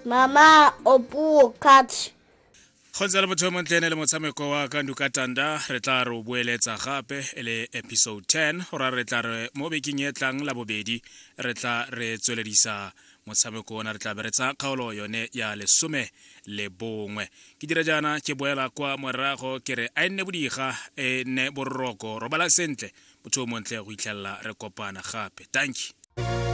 Mama Opuo Catch. Khonza le motho montlene le motshameko wa ka Ndukatanda re tla re boeletsa gape ele episode 10 hora re tla re mo bekeng e tlang la bobedi re tla re tsweledisa motshameko ona re tla beretsa kgaolo yone ya lesome le bongwe ke dira jana ke boela kwa morago ke re a nne bodiga ne boroko robala sentle motho montle go itlhella re kopana gape thank you